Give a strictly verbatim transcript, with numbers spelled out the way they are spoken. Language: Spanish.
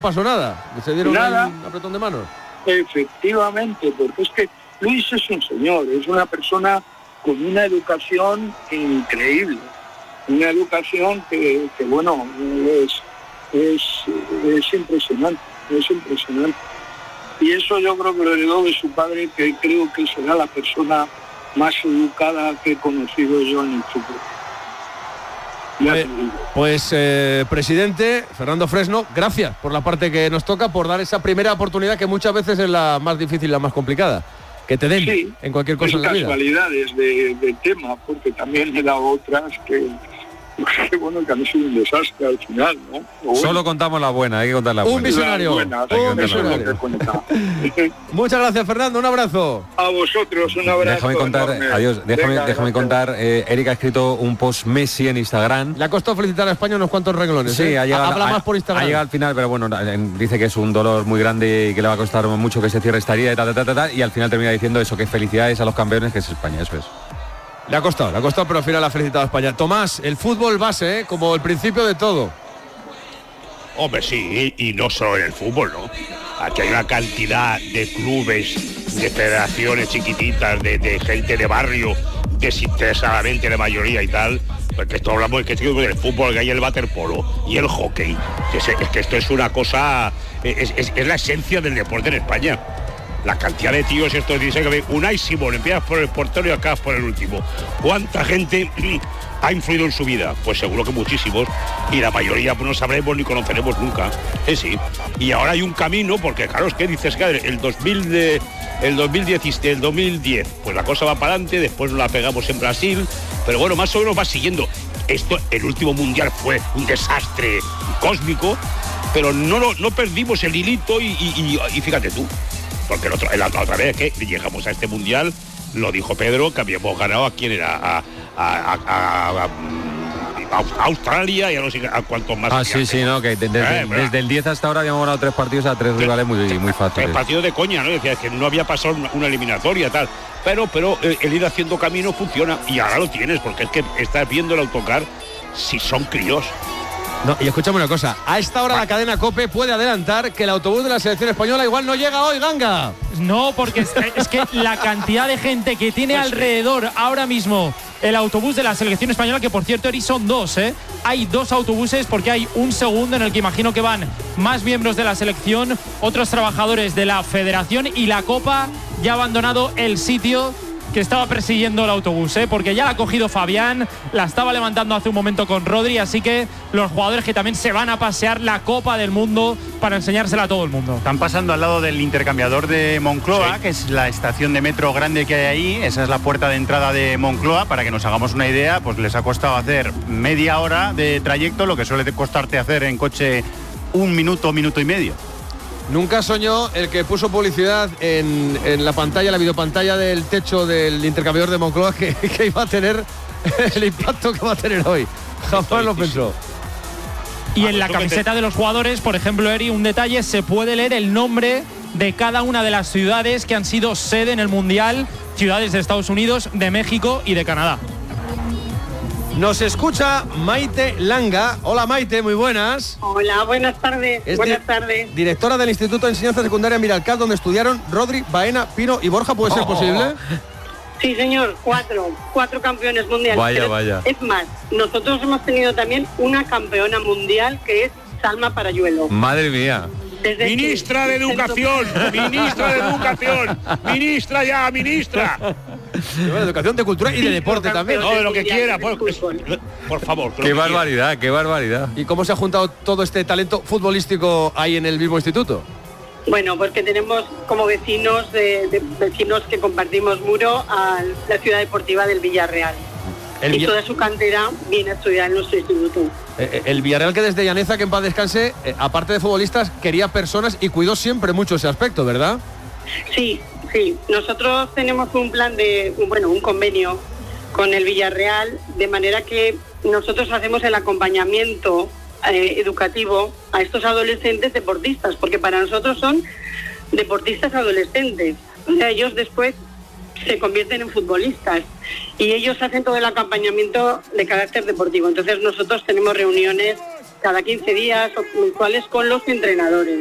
pasó nada, se dieron nada, un apretón de manos. Efectivamente, porque es que Luis es un señor, es una persona con una educación increíble, una educación que, que bueno, es, es, es impresionante, es impresionante. Y eso yo creo que lo heredó de su padre, que creo que será la persona más educada que he conocido yo en el fútbol. Eh, pues, eh, presidente Fernando Fresno, gracias por la parte que nos toca, por dar esa primera oportunidad que muchas veces es la más difícil, la más complicada, que te den sí, en cualquier cosa en la vida. Casualidades de, de tema, porque también he dado otras que, que bueno, que han sido un desastre al final, ¿no? Bueno. Solo contamos la buena, hay que contar la buena. Un visionario. Buena, un visionario. Muchas gracias, Fernando, un abrazo. A vosotros, un abrazo. Déjame contar, enorme. adiós, déjame, Venga, déjame contar, eh, Erika ha escrito un post Messi en Instagram. Le ha costado felicitar a España unos cuantos renglones. Sí, ¿eh? ha llegado, habla ha, más por Instagram. Ha llegado al final, pero bueno, dice que es un dolor muy grande y que le va a costar mucho que se cierre esta herida y tal, tal, tal, tal, y al final termina diciendo eso, que felicidades a los campeones, que es España, eso es. Le ha costado, le ha costado, pero al final ha felicitado a España. Tomás, el fútbol base, ¿eh? Como el principio de todo. Hombre, sí, y no solo en el fútbol, ¿no? Aquí hay una cantidad de clubes, de federaciones chiquititas, de, de gente de barrio, desinteresadamente la mayoría y tal, porque esto hablamos de que del fútbol, que hay el waterpolo y el hockey, que es, es que esto es una cosa, es, es, es la esencia del deporte en España. La cantidad de tíos estos dicen que Unai Simón, empiezas por el portero y acabas por el último. ¿Cuánta gente ha influido en su vida? Pues seguro que muchísimos, y la mayoría pues no sabremos ni conoceremos nunca. Sí, sí. Y ahora hay un camino, porque claro, es que dices que el dos mil de, el dos mil diez, el dos mil diez, pues la cosa va para adelante, después nos la pegamos en Brasil, pero bueno, más o menos va siguiendo. Esto, el último mundial fue un desastre cósmico, pero no, no, no perdimos el hilito y, y, y, y fíjate tú. Porque el otro, la, la otra vez que llegamos a este mundial, lo dijo Pedro, que habíamos ganado a quién era, a, a, a, a, a Australia y a no sé a cuántos más. Ah, sí, sí, no, que desde, eh, desde el diez hasta ahora habíamos ganado tres partidos a tres rivales muy, muy fáciles. Tres partidos de coña, ¿no? Decía que no había pasado una, una eliminatoria tal. Pero, pero el, el ir haciendo camino funciona, y ahora lo tienes, porque es que estás viendo el autocar si son críos. No, y escúchame una cosa, a esta hora la cadena COPE puede adelantar que el autobús de la selección española igual no llega hoy, Ganga. No, porque es, es que la cantidad de gente que tiene pues alrededor ahora mismo el autobús de la selección española, que por cierto, Eri, son dos, ¿eh? Hay dos autobuses porque hay un segundo en el que imagino que van más miembros de la selección, otros trabajadores de la federación, y la Copa ya ha abandonado el sitio que estaba persiguiendo el autobús, ¿eh? Porque ya la ha cogido Fabián, la estaba levantando hace un momento con Rodri, así que los jugadores que también se van a pasear la Copa del Mundo para enseñársela a todo el mundo. Están pasando al lado del intercambiador de Moncloa, sí, que es la estación de metro grande que hay ahí. Esa es la puerta de entrada de Moncloa. Para que nos hagamos una idea, pues les ha costado hacer media hora de trayecto, lo que suele costarte hacer en coche un minuto, minuto y medio. Nunca soñó el que puso publicidad en, en la pantalla, la videopantalla del techo del intercambiador de Moncloa, que, que iba a tener el impacto que va a tener hoy. Jamás lo pensó. Y en la camiseta de los jugadores, por ejemplo, Eri, un detalle, se puede leer el nombre de cada una de las ciudades que han sido sede en el Mundial, ciudades de Estados Unidos, de México y de Canadá. Nos escucha Maite Langa. Hola, Maite, muy buenas. Hola, buenas tardes. Es buenas di- tardes. Directora del Instituto de Enseñanza Secundaria Miralcaz, donde estudiaron Rodri, Baena, Pino y Borja. ¿Puede ser oh, posible? Oh, oh. Sí, señor, cuatro. Cuatro campeones mundiales. Vaya, Pero vaya. Es más, nosotros hemos tenido también una campeona mundial, que es Salma Parayuelo. Madre mía. Desde Ministra de Educación, ministra de Educación, ministra ya, ministra. Bueno, educación, de cultura y de deporte también. No, de lo que quiera, por, por favor. Qué barbaridad, quiera. qué barbaridad. ¿Y cómo se ha juntado todo este talento futbolístico ahí en el mismo instituto? Bueno, porque tenemos como vecinos, de, de vecinos que compartimos muro, a la ciudad deportiva del Villarreal. El y Villa- toda su cantera viene a estudiar en nuestro instituto. Eh, el Villarreal, que desde Llaneza, que en paz descanse, eh, aparte de futbolistas, quería personas y cuidó siempre mucho ese aspecto, ¿verdad? Sí, sí. Nosotros tenemos un plan de, bueno, un convenio con el Villarreal, de manera que nosotros hacemos el acompañamiento eh, educativo a estos adolescentes deportistas, porque para nosotros son deportistas adolescentes. O sea, ellos después se convierten en futbolistas y ellos hacen todo el acompañamiento de carácter deportivo. Entonces nosotros tenemos reuniones cada quince días o mensuales con los entrenadores.